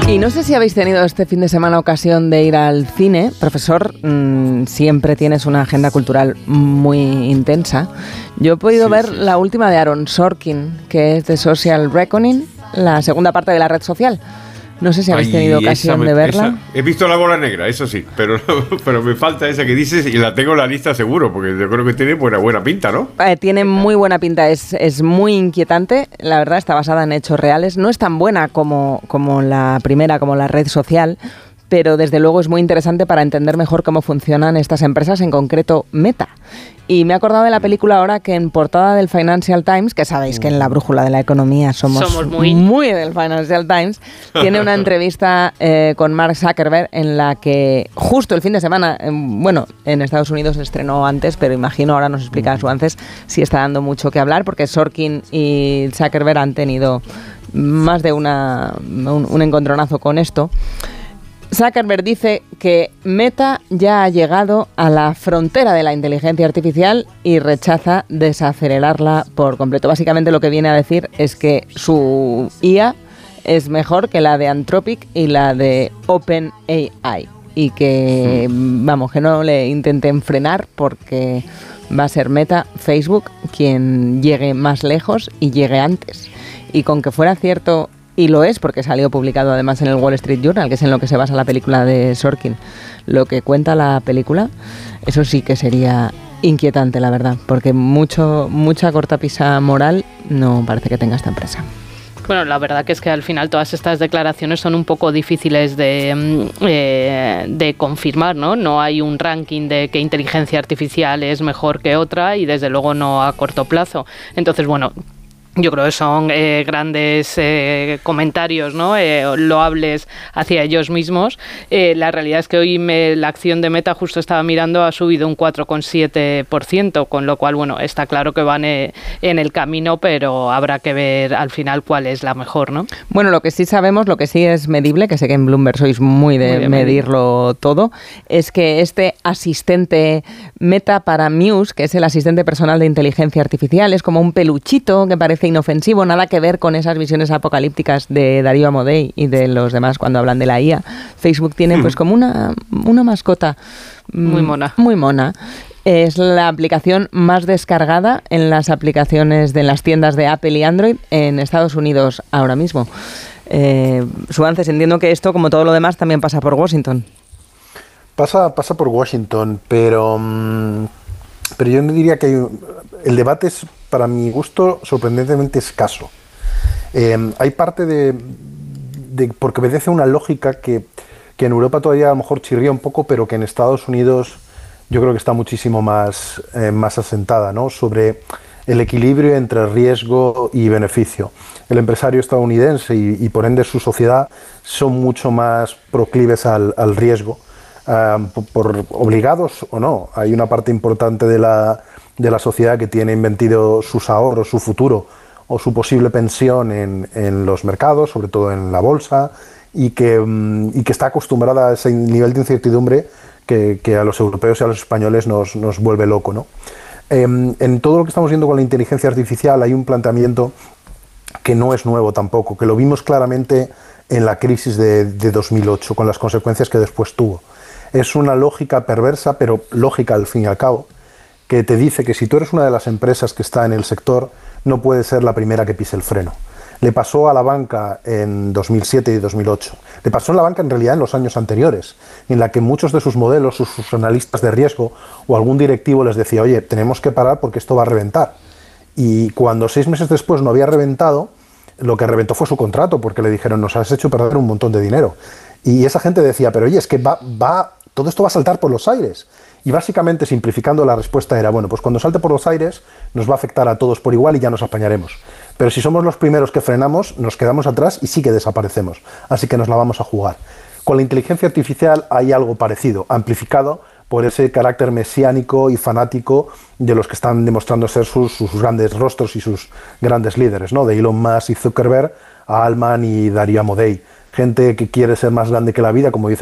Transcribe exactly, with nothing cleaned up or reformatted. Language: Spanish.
Y no sé si habéis tenido este fin de semana ocasión de ir al cine. Profesor, mmm, siempre tienes una agenda cultural muy intensa. Yo he podido sí, ver sí. la última de Aaron Sorkin, que es The Social Reckoning, la segunda parte de La Red Social. No sé si habéis Ay, tenido ocasión me, de verla. Esa, he visto La Bola Negra, eso sí, pero, pero me falta esa que dices y la tengo en la lista seguro, porque yo creo que tiene buena, buena pinta, ¿no? Eh, tiene muy buena pinta, es, es muy inquietante, la verdad está basada en hechos reales, no es tan buena como, como la primera, como La Red Social, pero desde luego es muy interesante para entender mejor cómo funcionan estas empresas, en concreto Meta. Y me he acordado de la película ahora que en portada del Financial Times, que sabéis que en la brújula de la economía somos, somos muy... muy del Financial Times, tiene una entrevista eh, con Mark Zuckerberg en la que justo el fin de semana, eh, bueno, en Estados Unidos se estrenó antes, pero imagino ahora nos explica su antes, si está dando mucho que hablar, porque Sorkin y Zuckerberg han tenido más de una, un, un encontronazo con esto. Zuckerberg dice que Meta ya ha llegado a la frontera de la inteligencia artificial y rechaza desacelerarla por completo. Básicamente lo que viene a decir es que su I A es mejor que la de Anthropic y la de OpenAI y que, vamos, que no le intenten frenar porque va a ser Meta, Facebook, quien llegue más lejos y llegue antes. Y con que fuera cierto... Y lo es, porque salió publicado además en el Wall Street Journal, que es en lo que se basa la película de Sorkin. Lo que cuenta la película, eso sí que sería inquietante, la verdad, porque mucho mucha cortapisa moral no parece que tenga esta empresa. Bueno, la verdad que es que al final todas estas declaraciones son un poco difíciles de, eh, de confirmar, ¿no? No hay un ranking de qué inteligencia artificial es mejor que otra y desde luego no a corto plazo. Entonces, bueno... Yo creo que son eh, grandes eh, comentarios, ¿no? Eh, loables hacia ellos mismos. Eh, la realidad es que hoy me, la acción de Meta, justo estaba mirando, ha subido un cuatro coma siete por ciento, con lo cual, bueno, está claro que van eh, en el camino, pero habrá que ver al final cuál es la mejor, ¿no? Bueno, lo que sí sabemos, lo que sí es medible, que sé que en Bloomberg sois muy de muy medirlo medir. todo, es que este asistente Meta para Muse, que es el asistente personal de inteligencia artificial, es como un peluchito que parece inofensivo, nada que ver con esas visiones apocalípticas de Darío Amodei y de los demás cuando hablan de la I A. Facebook tiene pues como una, una mascota muy mona. Muy mona. Es la aplicación más descargada en las aplicaciones de las tiendas de Apple y Android en Estados Unidos ahora mismo. Eh, Suances, entiendo que esto, como todo lo demás, también pasa por Washington. Pasa, pasa por Washington, pero... Mmm... Pero yo diría que hay, el debate es, para mi gusto, sorprendentemente escaso. Eh, hay parte de, de... porque obedece a una lógica que, que en Europa todavía a lo mejor chirría un poco, pero que en Estados Unidos yo creo que está muchísimo más, eh, más asentada, ¿no? Sobre el equilibrio entre riesgo y beneficio. El empresario estadounidense y, y por ende su sociedad son mucho más proclives al, al riesgo. Uh, por, por obligados o no, hay una parte importante de la, de la sociedad que tiene invertido sus ahorros, su futuro o su posible pensión en, en los mercados, sobre todo en la bolsa, y que, um, y que está acostumbrada a ese nivel de incertidumbre que, que a los europeos y a los españoles nos, nos vuelve loco, ¿no? Eh, en todo lo que estamos viendo con la inteligencia artificial hay un planteamiento que no es nuevo tampoco, que lo vimos claramente en la crisis de, de dos mil ocho, con las consecuencias que después tuvo. Es una lógica perversa, pero lógica al fin y al cabo, que te dice que si tú eres una de las empresas que está en el sector, no puedes ser la primera que pise el freno. Le pasó a la banca en dos mil siete y dos mil ocho. Le pasó a la banca en realidad en los años anteriores, en la que muchos de sus modelos, sus, sus analistas de riesgo o algún directivo les decía, oye, tenemos que parar porque esto va a reventar. Y cuando seis meses después no había reventado, lo que reventó fue su contrato, porque le dijeron, nos has hecho perder un montón de dinero. Y esa gente decía, pero oye, es que va, va, todo esto va a saltar por los aires. Y básicamente, simplificando, la respuesta era, bueno, pues cuando salte por los aires nos va a afectar a todos por igual y ya nos apañaremos. Pero si somos los primeros que frenamos, nos quedamos atrás y sí que desaparecemos. Así que nos la vamos a jugar. Con la inteligencia artificial hay algo parecido, amplificado por ese carácter mesiánico y fanático de los que están demostrando ser sus, sus grandes rostros y sus grandes líderes, ¿no? De Elon Musk y Zuckerberg a Altman y Darío Amodei. Gente que quiere ser más grande que la vida, como dice